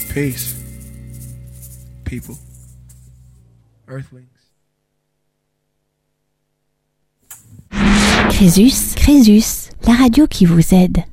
Peace, people, earthlings. Crésus, la radio qui vous aide.